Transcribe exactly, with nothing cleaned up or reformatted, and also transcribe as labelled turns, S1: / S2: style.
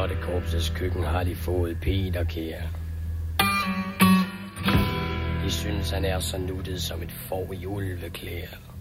S1: Lottekorpsets køkken har de fået Peter kær. De synes, han er så nuttet som et får i ulveklæder.